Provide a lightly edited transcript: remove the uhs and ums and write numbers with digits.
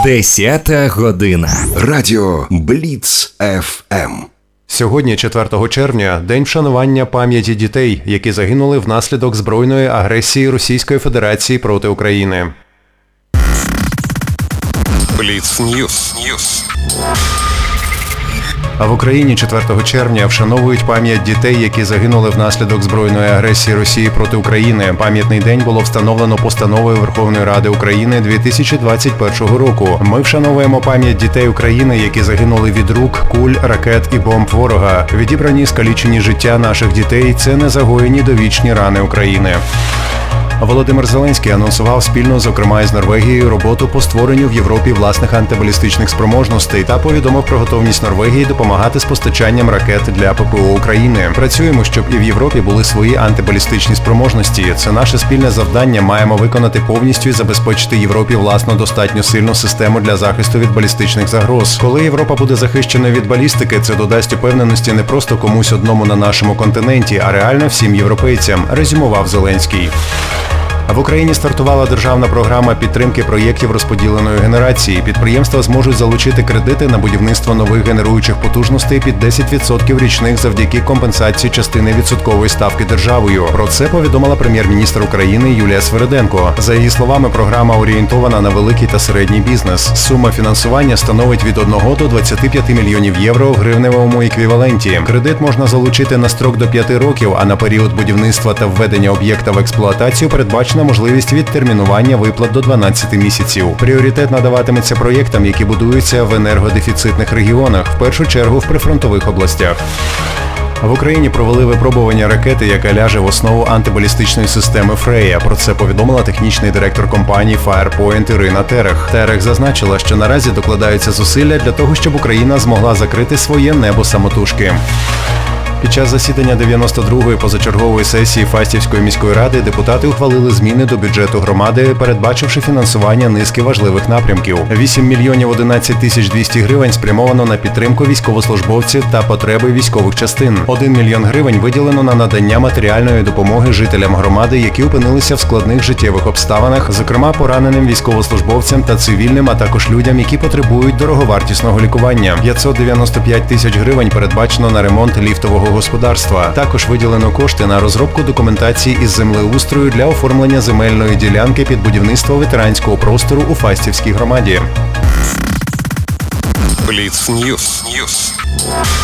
10 година. Радіо Бліц ФМ. Сьогодні, 4 червня, день вшанування пам'яті дітей, які загинули внаслідок збройної агресії Російської Федерації проти України. Бліц Ньюс. А в Україні 4 червня вшановують пам'ять дітей, які загинули внаслідок збройної агресії Росії проти України. Пам'ятний день було встановлено постановою Верховної Ради України 2021 року. Ми вшановуємо пам'ять дітей України, які загинули від рук, куль, ракет і бомб ворога. Відібрані скалічені життя наших дітей – це незагоєні довічні рани України. Володимир Зеленський анонсував спільно, зокрема із Норвегією, роботу по створенню в Європі власних антибалістичних спроможностей та повідомив про готовність Норвегії допомагати з постачанням ракет для ППО України. Працюємо, щоб і в Європі були свої антибалістичні спроможності. Це наше спільне завдання. Маємо виконати повністю і забезпечити Європі власну достатньо сильну систему для захисту від балістичних загроз. Коли Європа буде захищеною від балістики, це додасть упевненості не просто комусь одному на нашому континенті, а реально всім європейцям, резюмував Зеленський. В Україні стартувала державна програма підтримки проєктів розподіленої генерації. Підприємства зможуть залучити кредити на будівництво нових генеруючих потужностей під 10% річних завдяки компенсації частини відсоткової ставки державою. Про це повідомила прем'єр-міністр України Юлія Свериденко. За її словами, програма орієнтована на великий та середній бізнес. Сума фінансування становить від 1 до 25 мільйонів євро у гривневому еквіваленті. Кредит можна залучити на строк до 5 років, а на період будівництва та введення об'єкта в експлуатацію передбачено можливість відтермінування виплат до 12 місяців. Пріоритет надаватиметься проєктам, які будуються в енергодефіцитних регіонах, в першу чергу в прифронтових областях. В Україні провели випробування ракети, яка ляже в основу антибалістичної системи «Фрея». Про це повідомила технічний директор компанії Firepoint Ірина Терех. Терех зазначила, що наразі докладаються зусилля для того, щоб Україна змогла закрити своє небо самотужки. Під час засідання 92-ї позачергової сесії Фастівської міської ради депутати ухвалили зміни до бюджету громади, передбачивши фінансування низки важливих напрямків. 8 мільйонів 11 тисяч 200 гривень спрямовано на підтримку військовослужбовців та потреби військових частин. 1 мільйон гривень виділено на надання матеріальної допомоги жителям громади, які опинилися в складних життєвих обставинах, зокрема пораненим військовослужбовцям та цивільним, а також людям, які потребують дороговартісного лікування. 595 тисяч гривень передбачено на ремонт ліфтового господарства. Також виділено кошти на розробку документації із землеустрою для оформлення земельної ділянки під будівництво ветеранського простору у Фастівській громаді. Бліц Ньюс.